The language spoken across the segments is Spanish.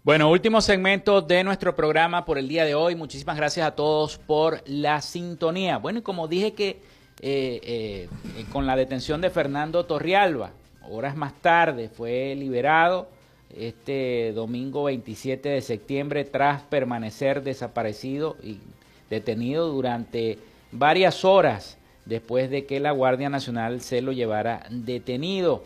Bueno, último segmento de nuestro programa por el día de hoy. Muchísimas gracias a todos por la sintonía. Bueno, y como dije que con la detención de Fernando Torrealba, horas más tarde fue liberado este domingo 27 de septiembre tras permanecer desaparecido y detenido durante varias horas después de que la Guardia Nacional se lo llevara detenido.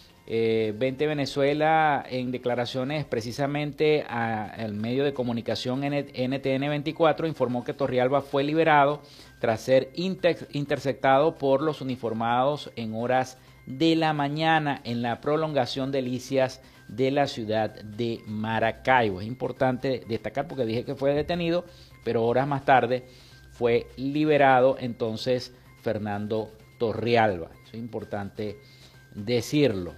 20 Venezuela, en declaraciones precisamente al medio de comunicación NTN 24, informó que Torrealba fue liberado tras ser interceptado por los uniformados en horas de la mañana en la prolongación de Licias de la ciudad de Maracaibo. Es importante destacar porque dije que fue detenido, pero horas más tarde fue liberado entonces Fernando Torrealba. Eso es importante decirlo.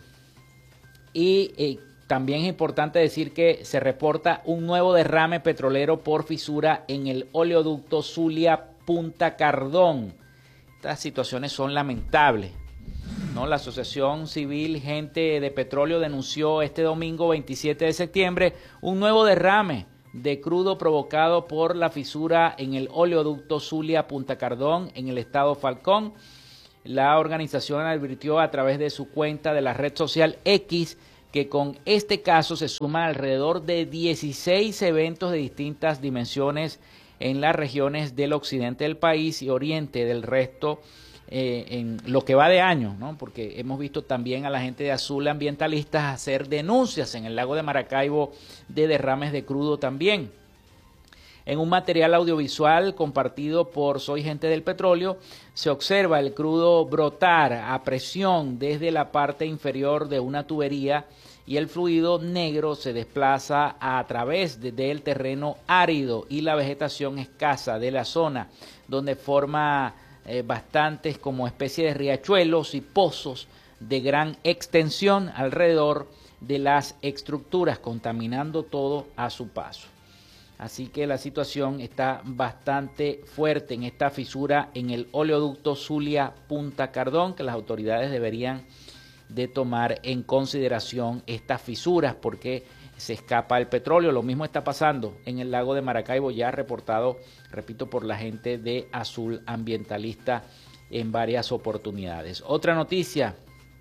Y también es importante decir que se reporta un nuevo derrame petrolero por fisura en el oleoducto Zulia-Punta Cardón. Estas situaciones son lamentables, ¿no? La Asociación Civil Gente de Petróleo denunció este domingo 27 de septiembre un nuevo derrame de crudo provocado por la fisura en el oleoducto Zulia-Punta Cardón en el estado Falcón. La organización advirtió a través de su cuenta de la red social X que con este caso se suman alrededor de 16 eventos de distintas dimensiones en las regiones del occidente del país y oriente del resto en lo que va de año, ¿no? Porque hemos visto también a la gente de Azul ambientalistas hacer denuncias en el lago de Maracaibo de derrames de crudo también. En un material audiovisual compartido por Soy Gente del Petróleo, se observa el crudo brotar a presión desde la parte inferior de una tubería y el fluido negro se desplaza a través del terreno árido y la vegetación escasa de la zona, donde forma bastantes como especie de riachuelos y pozos de gran extensión alrededor de las estructuras, contaminando todo a su paso. Así que la situación está bastante fuerte en esta fisura en el oleoducto Zulia-Punta Cardón, que las autoridades deberían de tomar en consideración estas fisuras porque se escapa el petróleo. Lo mismo está pasando en el lago de Maracaibo, ya reportado, repito, por la gente de Azul Ambientalista en varias oportunidades. Otra noticia,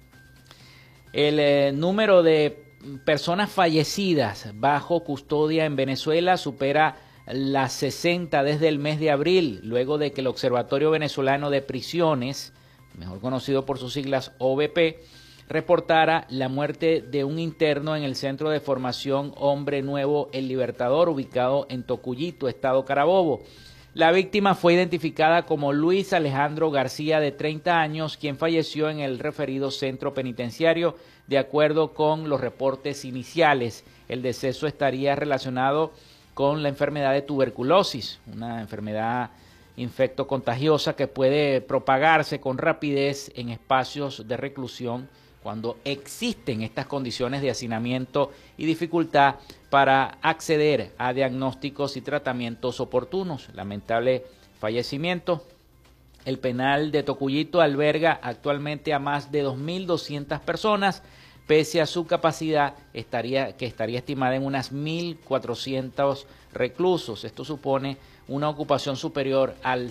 el número de personas fallecidas bajo custodia en Venezuela supera las 60 desde el mes de abril, luego de que el Observatorio Venezolano de Prisiones, mejor conocido por sus siglas OVP, reportara la muerte de un interno en el Centro de Formación Hombre Nuevo El Libertador, ubicado en Tocuyito, estado Carabobo. La víctima fue identificada como Luis Alejandro García, de 30 años, quien falleció en el referido centro penitenciario. De acuerdo con los reportes iniciales, el deceso estaría relacionado con la enfermedad de tuberculosis, una enfermedad infectocontagiosa que puede propagarse con rapidez en espacios de reclusión cuando existen estas condiciones de hacinamiento y dificultad para acceder a diagnósticos y tratamientos oportunos. Lamentable fallecimiento. El penal de Tocuyito alberga actualmente a más de 2.200 personas, pese a su capacidad que estaría estimada en unas 1.400 reclusos. Esto supone una ocupación superior al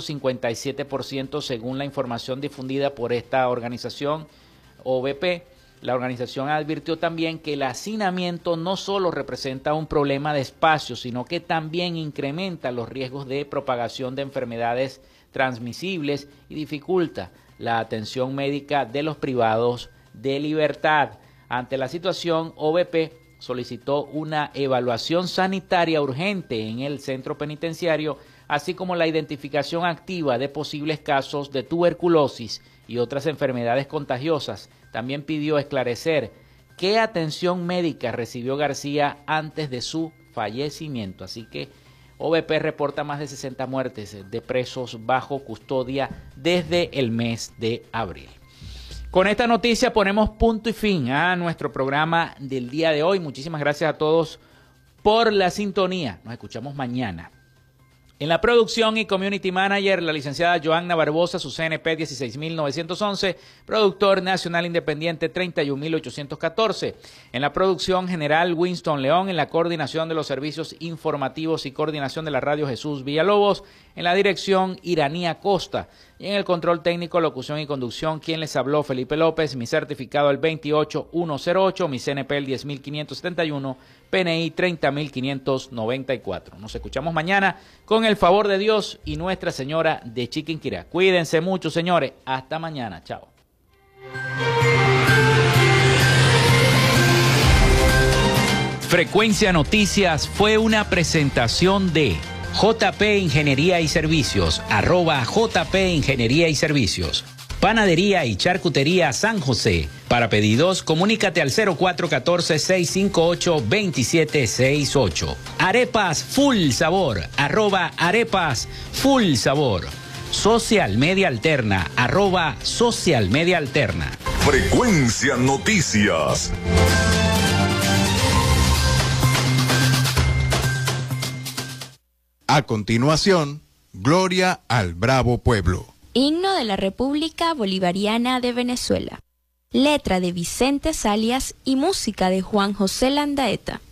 157% según la información difundida por esta organización OVP. La organización advirtió también que el hacinamiento no solo representa un problema de espacio, sino que también incrementa los riesgos de propagación de enfermedades transmisibles y dificulta la atención médica de los privados de libertad. Ante la situación, OVP solicitó una evaluación sanitaria urgente en el centro penitenciario, así como la identificación activa de posibles casos de tuberculosis y otras enfermedades contagiosas. También pidió esclarecer qué atención médica recibió García antes de su fallecimiento. Así que OVP reporta más de 60 muertes de presos bajo custodia desde el mes de abril. Con esta noticia ponemos punto y fin a nuestro programa del día de hoy. Muchísimas gracias a todos por la sintonía. Nos escuchamos mañana En la producción y community manager, la licenciada Joanna Barbosa, su CNP 16911, productor nacional independiente 31814. En la producción general, Winston León. En la coordinación de los servicios informativos y coordinación de la radio, Jesús Villalobos. En la dirección, Iranía Costa. Y en el control técnico, locución y conducción, quien les habló, Felipe López. Mi certificado el 28108, mi CNP el 10571, PNI 30594. Nos escuchamos mañana con el favor de Dios y Nuestra Señora de Chiquinquirá. Cuídense mucho, señores. Hasta mañana. Chao. Frecuencia Noticias fue una presentación de JP Ingeniería y Servicios, @JP Ingeniería y Servicios. Panadería y Charcutería San José. Para pedidos, comunícate al 0414-658-2768. Arepas Full Sabor, @Arepas Full Sabor. Social Media Alterna, @Social Media Alterna. Frecuencia Noticias. A continuación, Gloria al Bravo Pueblo. Himno de la República Bolivariana de Venezuela. Letra de Vicente Salias y música de Juan José Landaeta.